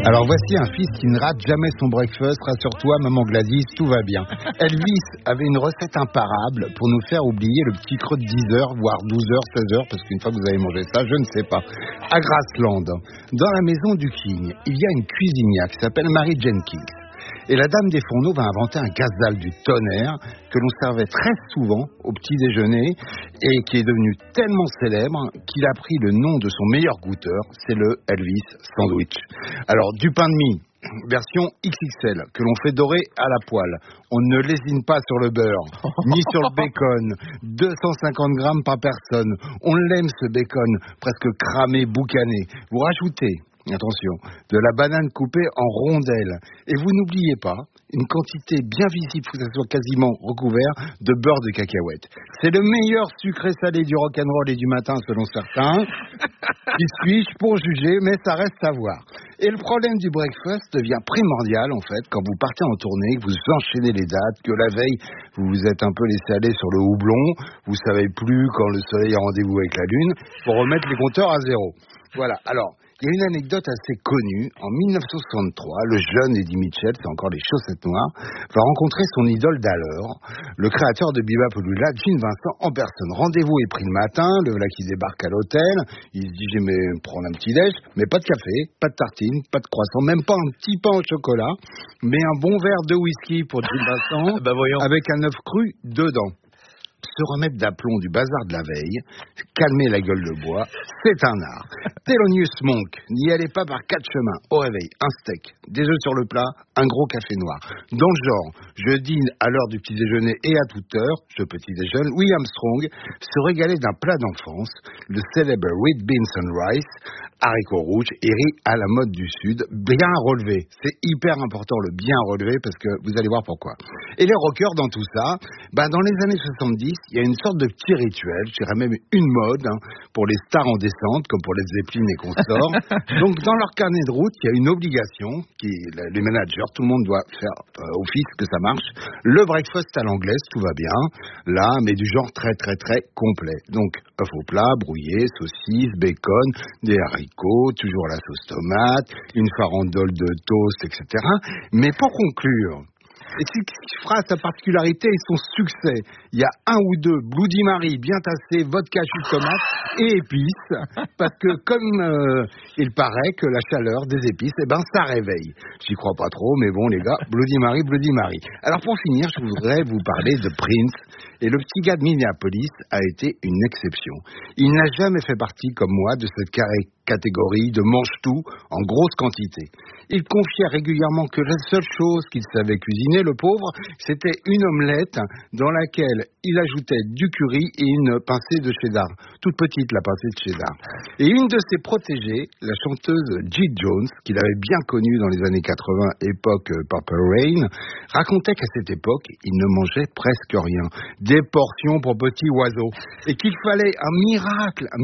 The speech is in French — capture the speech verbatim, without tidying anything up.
Alors voici un fils qui ne rate jamais son breakfast. Rassure-toi, maman Gladys, tout va bien. Elvis avait une recette imparable pour nous faire oublier le petit creux de dix heures, voire douze heures, seize heures, parce qu'une fois que vous avez mangé ça, je ne sais pas. À Grassland, dans la maison du King, il y a une cuisinière qui s'appelle Mary Jenkins. Et la dame des fourneaux va inventer un gazelle du tonnerre que l'on servait très souvent au petit déjeuner et qui est devenu tellement célèbre qu'il a pris le nom de son meilleur goûteur, c'est le Elvis Sandwich. Alors du pain de mie, version X X L, que l'on fait dorer à la poêle. On ne lésine pas sur le beurre, ni sur le bacon. deux cent cinquante grammes par personne. On l'aime ce bacon, presque cramé, boucané. Vous rajoutez, attention, de la banane coupée en rondelles. Et vous n'oubliez pas, une quantité bien visible, que ça soit quasiment recouvert, de beurre de cacahuète. C'est le meilleur sucré salé du rock'n'roll et du matin, selon certains. Qui suis-je pour juger, mais ça reste à voir. Et le problème du breakfast devient primordial, en fait, quand vous partez en tournée, que vous enchaînez les dates, que la veille, vous vous êtes un peu laissé aller sur le houblon, vous savez plus quand le soleil a rendez-vous avec la lune, pour remettre les compteurs à zéro. Voilà, alors... il y a une anecdote assez connue. En dix-neuf cent soixante-trois, le jeune Eddie Mitchell, c'est encore les chaussettes noires, va rencontrer son idole d'alors, le créateur de Bebop Ouloula, Gene Vincent, en personne. Rendez-vous est pris le matin, le voilà qui débarque à l'hôtel, il se dit, j'aimais prendre un petit déj, mais pas de café, pas de tartine, pas de croissant, même pas un petit pain au chocolat, mais un bon verre de whisky pour Gene Vincent, bah voyons. Avec un œuf cru dedans. Se remettre d'aplomb du bazar de la veille, calmer la gueule de bois, c'est un art. Thelonious Monk, n'y allez pas par quatre chemins. Au réveil, un steak, des œufs sur le plat, un gros café noir. Dans le genre, je dîne à l'heure du petit déjeuner et à toute heure, je petit déjeune. Louis Armstrong se régalait d'un plat d'enfance, le célèbre Red Beans and Rice, haricots rouges et riz à la mode du Sud, bien relevé. C'est hyper important le bien relevé parce que vous allez voir pourquoi. Et les rockers dans tout ça, ben dans les années soixante-dix, il y a une sorte de petit rituel, je dirais même une mode, hein, pour les stars en descente, comme pour les Zeppelin et consorts. Donc dans leur carnet de route, il y a une obligation, qui les managers, tout le monde doit faire euh, office que ça marche. Le breakfast à l'anglaise, tout va bien, là, mais du genre très très très complet. Donc œuf au plat, brouillé, saucisse, bacon, des haricots, toujours la sauce tomate, une farandole de toast, et cetera. Mais pour conclure, et ce qui fera sa particularité et son succès, il y a un ou deux Bloody Mary bien tassés, vodka jus de tomate et épices, parce que comme euh, il paraît que la chaleur des épices, eh ben ça réveille. J'y crois pas trop, mais bon les gars, Bloody Mary, Bloody Mary. Alors pour finir, je voudrais vous parler de Prince, et le petit gars de Minneapolis a été une exception. Il n'a jamais fait partie, comme moi, de cette carré catégorie de mange-tout en grosse quantité. Il confiait régulièrement que la seule chose qu'il savait cuisiner, le pauvre, c'était une omelette dans laquelle il ajoutait du curry et une pincée de cheddar. Toute petite, la pincée de cheddar. Et une de ses protégées, la chanteuse Jill Jones, qu'il avait bien connue dans les années quatre-vingts, époque Purple Rain, racontait qu'à cette époque, il ne mangeait presque rien. Des portions pour petits oiseaux. Et qu'il fallait un miracle, un